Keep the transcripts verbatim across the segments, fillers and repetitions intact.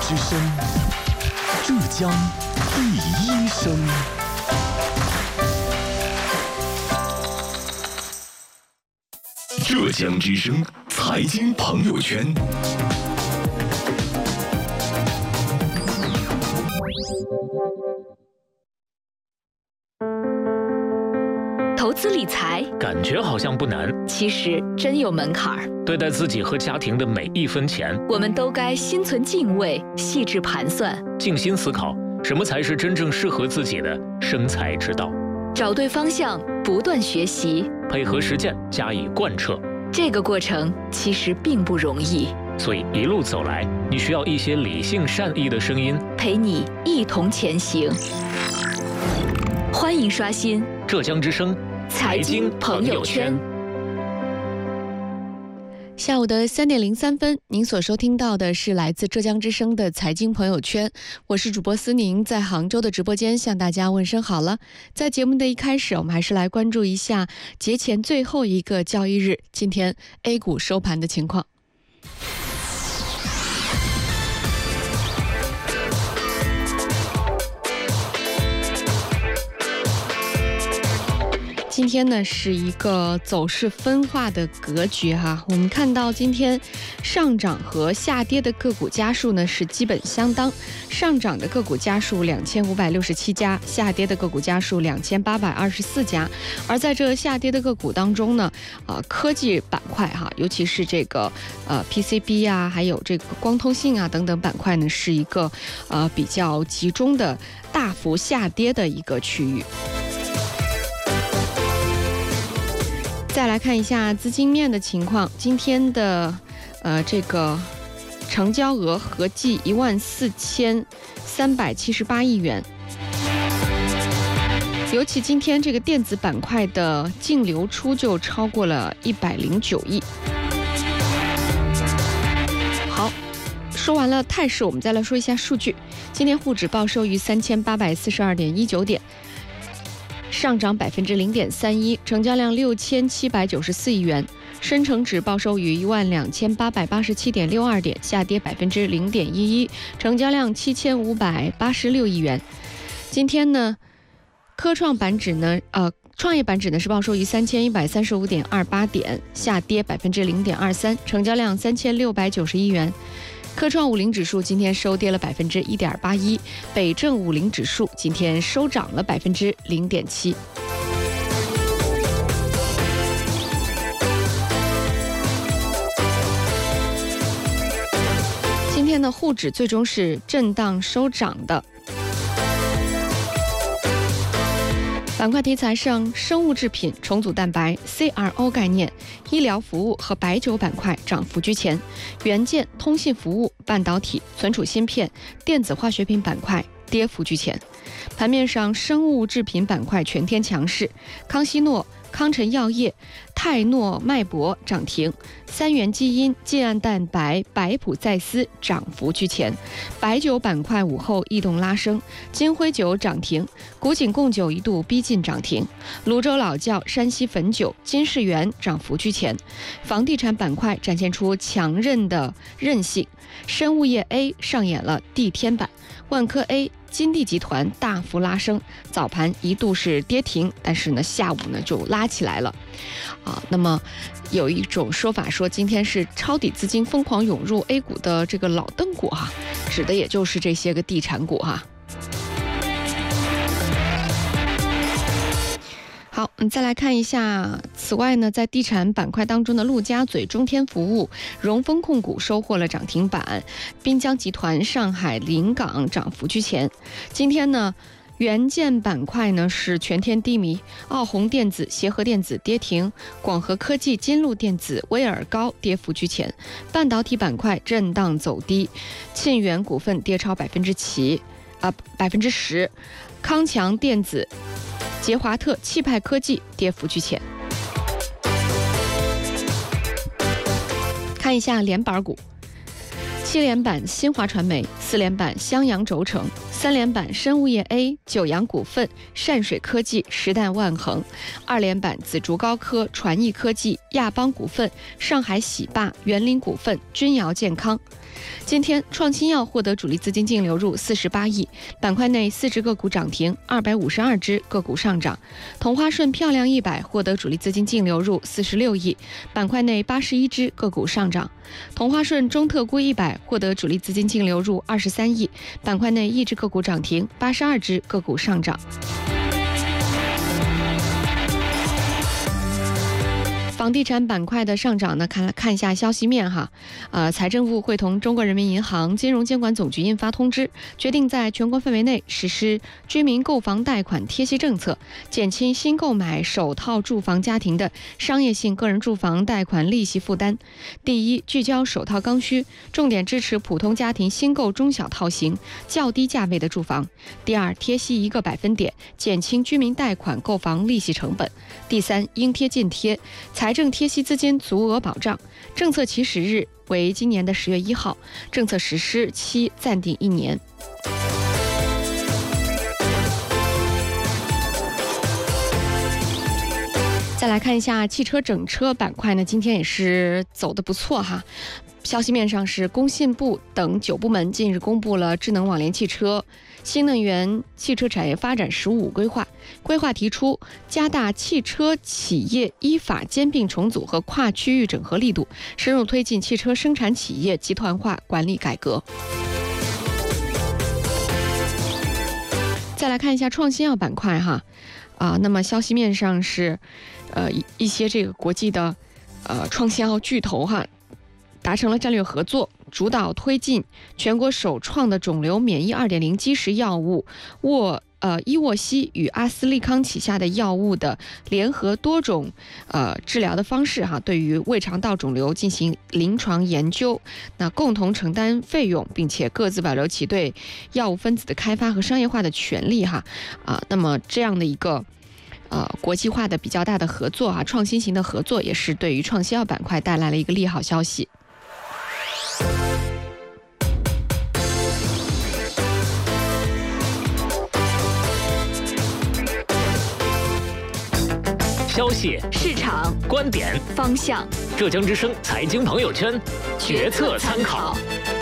之声，浙江第一声。浙江之声财经朋友圈。 投资理财感觉好像不难， 其实真有门槛儿。 对待自己和家庭的每一分钱， 我们都该心存敬畏，细致盘算， 静心思考，什么才是真正适合自己的生财之道。 找对方向，不断学习， 配合实践加以贯彻。 这个过程其实并不容易， 所以一路走来，你需要一些理性善意的声音， 陪你一同前行。欢迎刷新浙江之声财经朋友圈。 下午的三点零三分，您所收听到的是来自浙江之声的财经朋友圈，我是主播思宁，在杭州的直播间向大家问声好了。在节目的一开始，我们还是来关注一下节前最后一个交易日，今天 A 股收盘的情况。今天呢是一个走势分化的格局哈，我们看到今天上涨和下跌的个股家数呢是基本相当，上涨的个股家数两千五百六十七家，下跌的个股家数两千八百二十四家。而在这下跌的个股当中呢，呃，科技板块哈，尤其是这个呃 P C B 啊，还有这个光通信啊等等板块呢，是一个呃比较集中的大幅下跌的一个区域。再来看一下资金面的情况，今天的呃这个成交额合计一万四千三百七十八亿元，尤其今天这个电子板块的净流出就超过了一百零九亿。好，说完了态势，我们再来说一下数据。今天沪指报收于三千八百四十二点一九点。上涨百分之零点三一，成交量六千七百九十四亿元。深成指报收于一万两千八百八十七点六二点，下跌百分之零点一一，成交量七千五百八十六亿元。今天呢，科创板指呢，呃，创业板指呢是报收于三千一百三十五点二八点，下跌百分之零点二三，成交量三千六百九十亿元。科创五零指数今天收跌了百分之一点八一，北证五零指数今天收涨了百分之零点七。今天的沪指最终是震荡收涨的。板块题材上，生物制品、重组蛋白、C R O 概念、医疗服务和白酒板块涨幅居前，元件、通信服务、半导体、存储芯片、电子化学品板块跌幅居前。盘面上，生物制品板块全天强势，康希诺、康臣药业、泰诺迈博涨停，三元基因、晋安蛋白、百普赛斯涨幅居前。白酒板块午后异动拉升，金辉酒涨停，古井贡酒一度逼近涨停，泸州老窖、山西汾酒、金世元涨幅居前。房地产板块展现出强韧的韧性，生物业 A 上演了地天板，万科 A、金地集团大幅拉升，早盘一度是跌停，但是呢下午呢就拉起来了啊。那么有一种说法说，今天是抄底资金疯狂涌入 A 股的这个老邓股哈、啊，指的也就是这些个地产股哈、啊。好，我们再来看一下。此外呢，在地产板块当中的陆家嘴、中天服务、荣丰控股收获了涨停板，滨江集团、上海临港涨幅居前。今天呢，元件板块呢是全天低迷，奥宏电子、协和电子跌停，广和科技、金路电子、威尔高跌幅居前。半导体板块震荡走低，沁源股份跌超百分之七，啊百分之十，康强电子、捷华特、气派科技跌幅居前。看一下连板股，七连板新华传媒，四连板襄阳轴承，三连板生物业 A、九阳股份、善水科技、时代万恒，二连板紫竹高科、传艺科技、亚邦股份、上海喜坝、园林股份、君瑶健康。 今天创新药获得主力资金净流入四十八亿，板块内四只个股涨停，二百五十二只个股上涨。同花顺漂亮一百获得主力资金净流入四十六亿，板块内八十一只个股上涨。同花顺中特估一百获得主力资金净流入二十三亿，板块内一只个股涨停，八十二只个股上涨。房地产板块的上涨呢，看看一下消息面哈，呃，财政部会同中国人民银行金融监管总局印发通知，决定在全国范围内实施居民购房贷款贴息政策，减轻新购买首套住房家庭的商业性个人住房贷款利息负担。第一，聚焦首套刚需，重点支持普通家庭新购中小套型、较低价位的住房。第二，贴息一个百分点，减轻居民贷款购房利息成本。第三，应贴尽贴，财政贴息资金足额保障。政策起始日为今年的十月一号，政策实施期暂定一年。再来看一下汽车整车板块呢，今天也是走得不错哈。消息面上是工信部等九部门近日公布了智能网联汽车、新能源汽车产业发展“十五”规划。规划提出加大汽车企业依法兼并重组和跨区域整合力度，深入推进汽车生产企业集团化管理改革。再来看一下创新药板块哈，啊，那么消息面上是，呃，一些这个国际的，呃，创新药巨头哈。达成了战略合作，主导推进全国首创的肿瘤免疫 二点零 基石药物沃呃伊沃西与阿斯利康旗下的药物的联合多种呃治疗的方式哈，对于胃肠道肿瘤进行临床研究，那共同承担费用，并且各自保留其对药物分子的开发和商业化的权利哈啊，那么这样的一个。呃，国际化的比较大的合作啊，创新型的合作也是对于创新药板块带来了一个利好消息。 消息、 市场、 观点、 方向， 浙江之声财经朋友圈，决策参考。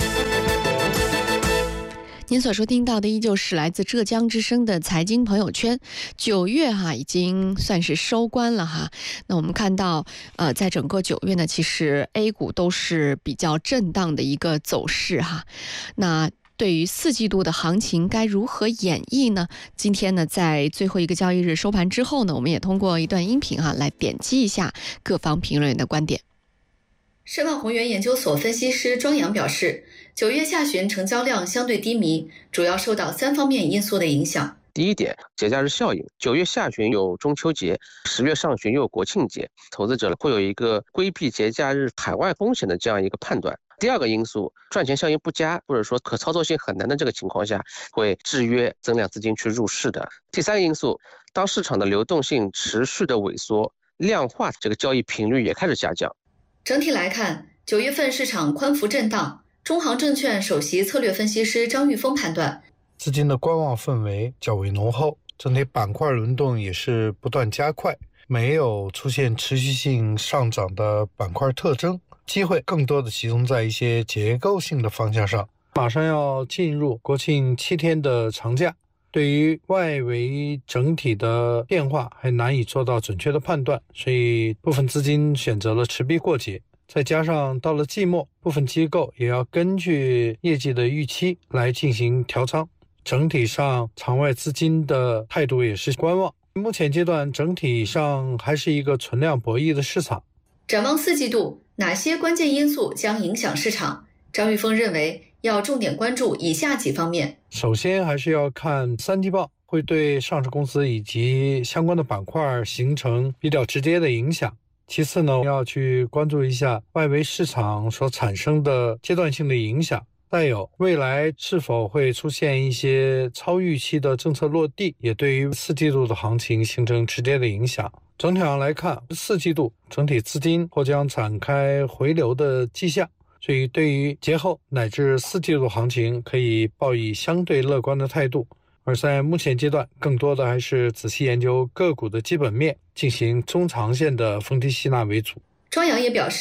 您所收听到的依旧是来自浙江之声的财经朋友圈。九月哈已经算是收官了哈，那我们看到呃，在整个九月呢，其实 A 股都是比较震荡的一个走势哈。那对于四季度的行情该如何演绎呢？今天呢，在最后一个交易日收盘之后呢，我们也通过一段音频哈来点击一下各方评论员的观点。 申万宏源研究所分析师庄阳表示，九月下旬成交量相对低迷，主要受到三方面因素的影响。 第一点，节假日效应，九月下旬有中秋节，十月上旬又有国庆节，投资者会有一个规避节假日海外风险的这样一个判断。第二个因素，赚钱效应不佳，或者说可操作性很难的这个情况下，会制约增量资金去入市的。第三个因素，当市场的流动性持续的萎缩，量化这个交易频率也开始下降。 整体来看，九月份市场宽幅震荡。中航证券首席策略分析师张玉峰判断， 资金的观望氛围较为浓厚，整体板块轮动也是不断加快，没有出现持续性上涨的板块特征，机会更多的集中在一些结构性的方向上。马上要进入国庆七天的长假，对于外围整体的变化还难以做到准确的判断，所以部分资金选择了持币过节。再加上到了季末，部分机构也要根据业绩的预期来进行调仓，整体上场外资金的态度也是观望。目前阶段整体上还是一个存量博弈的市场。 展望四季度，哪些关键因素将影响市场？张玉峰认为要重点关注以下几方面。 首先还是要看三季报会对上市公司以及相关的板块形成比较直接的影响。其次呢，要去关注一下外围市场所产生的阶段性的影响，再有未来是否会出现一些超预期的政策落地，也对于四季度的行情形成直接的影响。整体上来看，四季度整体资金或将展开回流的迹象，所以对于节后乃至四季度行情可以抱以相对乐观的态度。而在目前阶段，更多的还是仔细研究个股的基本面，进行中长线的逢低吸纳为主。 庄阳也表示，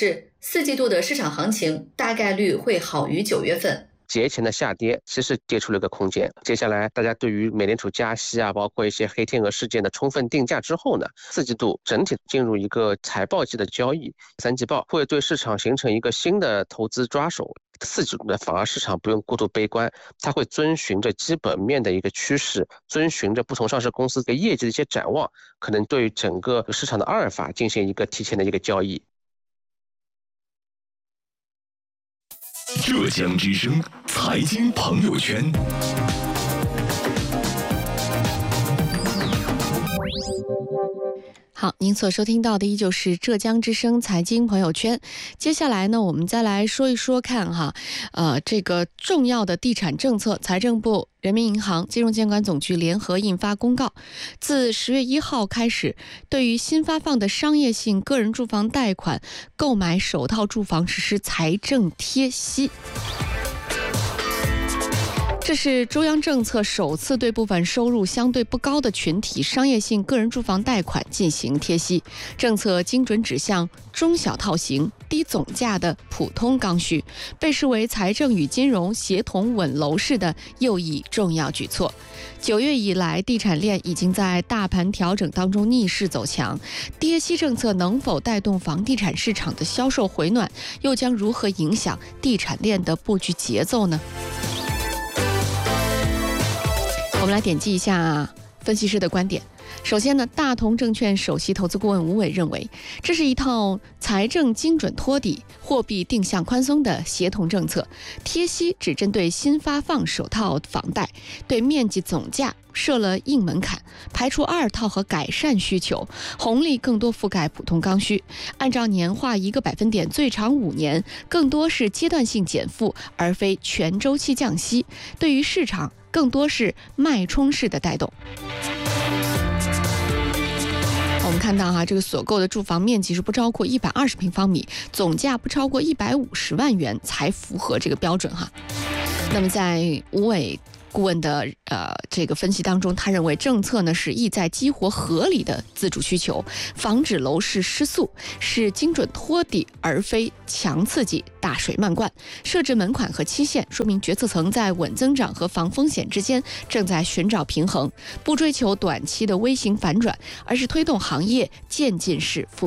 四季度的市场行情大概率会好于九月份。 节前的下跌其实跌出了个空间，接下来大家对于美联储加息啊，包括一些黑天鹅事件的充分定价之后呢，四季度整体进入一个财报季的交易，三季报会对市场形成一个新的投资抓手。四季度呢，反而市场不用过度悲观，它会遵循着基本面的一个趋势，遵循着不同上市公司的业绩的一些展望，可能对整个市场的阿尔法进行一个提前的一个交易。 浙江之声财经朋友圈。 好，您所收听到的依旧是浙江之声财经朋友圈。接下来呢，我们再来说一说看哈，呃，这个重要的地产政策，财政部、人民银行、金融监管总局联合印发公告，自十月一号开始，对于新发放的商业性个人住房贷款购买首套住房实施财政贴息。这是中央政策首次对部分收入相对不高的群体商业性个人住房贷款进行贴息，政策精准指向中小套型、低总价的普通刚需，被视为财政与金融协同稳楼市的又一重要举措。九月以来，地产链已经在大盘调整当中逆势走强，贴息政策能否带动房地产市场的销售回暖，又将如何影响地产链的布局节奏呢？我们来点击一下分析师的观点。首先呢，大同证券首席投资顾问吴伟认为，这是一套财政精准托底、货币定向宽松的协同政策。贴息只针对新发放首套房贷，对面积总价设了硬门槛，排除二套和改善需求，红利更多覆盖普通刚需。按照年化一个百分点，最长五年，更多是阶段性减负，而非全周期降息。对于市场，更多是脉冲式的带动。我们看到哈，这个所购的住房面积是不超过一百二十平方米，总价不超过一百五十万元才符合这个标准哈。那么在吴伟顾问的呃这个分析当中，他认为政策呢是意在激活合理的自主需求，防止楼市失速，是精准托底而非强刺激、大水漫灌。设置门槛和期限，说明决策层在稳增长和防风险之间正在寻找平衡，不追求短期的微型反转，而是推动行业渐进式复